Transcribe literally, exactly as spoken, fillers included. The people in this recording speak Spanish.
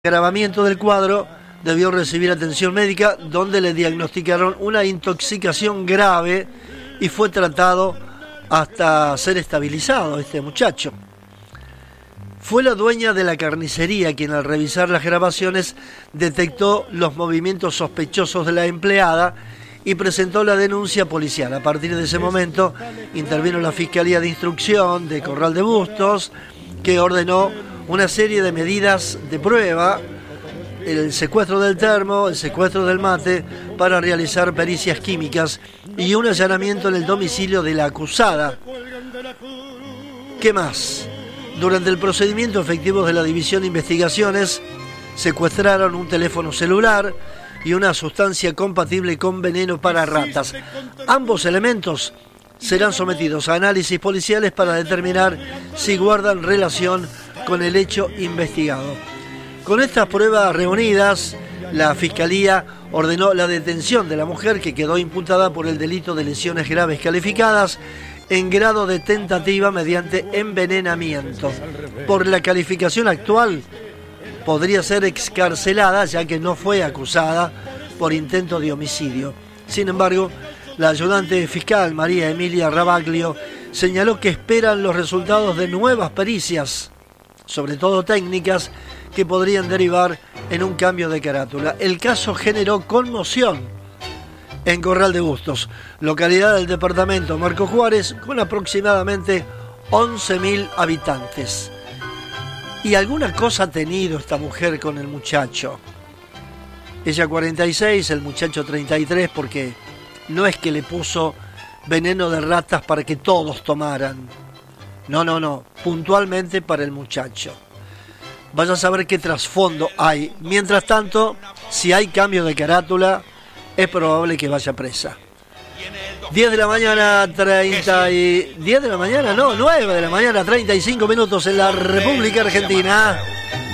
Agravamiento del cuadro, debió recibir atención médica donde le diagnosticaron una intoxicación grave y fue tratado hasta ser estabilizado este muchacho. Fue la dueña de la carnicería quien al revisar las grabaciones detectó los movimientos sospechosos de la empleada y presentó la denuncia policial. A partir de ese momento intervino la Fiscalía de Instrucción de Corral de Bustos, que ordenó una serie de medidas de prueba, el secuestro del termo, el secuestro del mate, para realizar pericias químicas y un allanamiento en el domicilio de la acusada. ¿Qué más? Durante el procedimiento, efectivos de la División de Investigaciones secuestraron un teléfono celular y una sustancia compatible con veneno para ratas. Ambos elementos serán sometidos a análisis policiales para determinar si guardan relación con el hecho investigado. Con estas pruebas reunidas, la Fiscalía ordenó la detención de la mujer, que quedó imputada por el delito de lesiones graves calificadas en grado de tentativa mediante envenenamiento. Por la calificación actual, podría ser excarcelada, ya que no fue acusada por intento de homicidio. Sin embargo, la ayudante fiscal María Emilia Rabaglio señaló que esperan los resultados de nuevas pericias, sobre todo técnicas, que podrían derivar en un cambio de carátula. El caso generó conmoción en Corral de Bustos, localidad del departamento Marco Juárez, con aproximadamente once mil habitantes. Y alguna cosa ha tenido esta mujer con el muchacho. Ella cuarenta y seis, el muchacho treinta y tres, porque no es que le puso veneno de ratas para que todos tomaran. No, no, no, puntualmente para el muchacho. Vaya a saber qué trasfondo hay. Mientras tanto, si hay cambio de carátula, es probable que vaya presa. diez de la mañana, treinta y... diez de la mañana, no, nueve de la mañana, treinta y cinco minutos en la República Argentina.